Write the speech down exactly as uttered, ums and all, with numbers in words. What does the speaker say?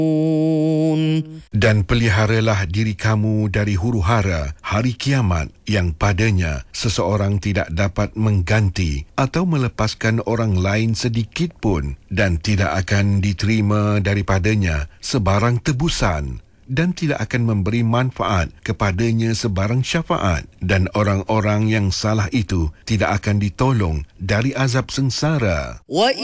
Dan peliharalah diri kamu dari huru-hara hari kiamat yang padanya seseorang tidak dapat mengganti atau melepaskan orang lain sedikit pun dan tidak akan diterima daripadanya sebarang tebusan dan tidak akan memberi manfaat kepadanya sebarang syafaat dan orang-orang yang salah itu tidak akan ditolong dari azab sengsara.